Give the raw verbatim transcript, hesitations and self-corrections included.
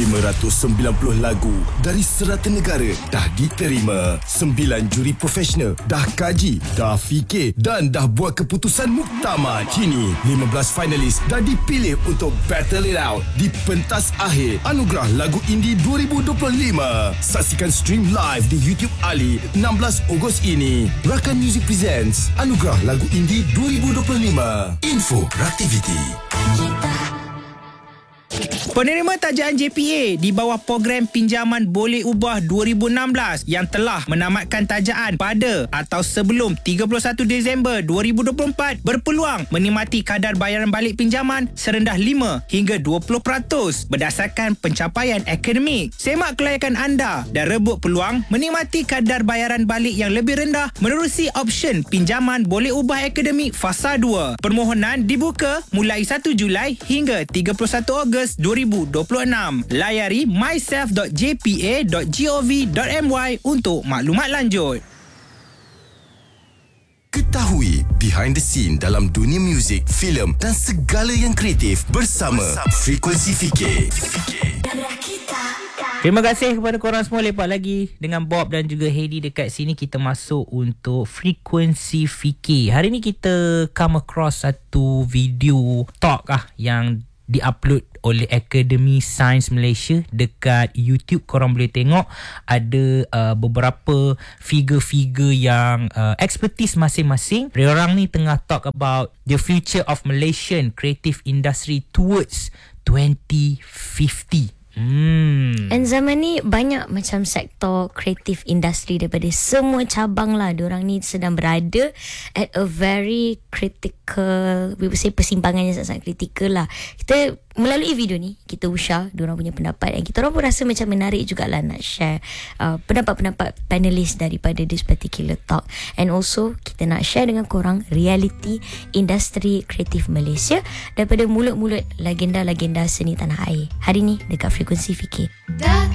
lima ratus sembilan puluh lagu dari serata negara dah diterima. Sembilan juri profesional dah kaji, dah fikir dan dah buat keputusan muktamad. Kini lima belas finalis dah dipilih untuk battle it out di pentas akhir Anugerah Lagu Indie dua ribu dua puluh lima. Saksikan stream live di YouTube Ali enam belas Ogos ini. Rakan Music presents Anugerah Lagu Indie dua ribu dua puluh lima. Info Raktiviti. Penerima tajaan J P A di bawah program pinjaman boleh ubah dua ribu enam belas yang telah menamatkan tajaan pada atau sebelum tiga puluh satu Disember dua ribu dua puluh empat berpeluang menikmati kadar bayaran balik pinjaman serendah lima hingga dua puluh peratus berdasarkan pencapaian akademik. Semak kelayakan anda dan rebut peluang menikmati kadar bayaran balik yang lebih rendah menerusi option pinjaman boleh ubah akademik fasa dua. Permohonan dibuka mulai satu Julai hingga tiga puluh satu Ogos dua ribu dua puluh enam. Layari myself dot j p a dot gov dot my untuk maklumat lanjut. Ketahui behind the scene dalam dunia muzik, filem dan segala yang kreatif bersama, bersama. Frekuensi Fikir. Terima kasih kepada korang semua. Lepas lagi dengan Bob dan juga Heidi dekat sini. Kita masuk untuk Frekuensi Fikir. Hari ni kita come across satu video talk ah yang diupload oleh Akademi Sains Malaysia dekat YouTube. Korang boleh tengok ada uh, beberapa figure-figure yang uh, expertise masing-masing. Diorang ni tengah talk about the future of Malaysian creative industry towards twenty fifty. Hmm. And zaman ni banyak macam sektor kreatif industri daripada semua cabang lah. Diorang ni sedang berada at a very critical, we would say persimpangan yang sangat-sangat kritikal lah. Kita melalui video ni kita usah diorang punya pendapat, dan kita orang pun rasa macam menarik jugalah nak share uh, pendapat-pendapat panelis daripada this particular talk. And also kita nak share dengan korang realiti industri kreatif Malaysia daripada mulut-mulut legenda-legenda seni tanah air. Hari ni dekat Frekuensi Fikir.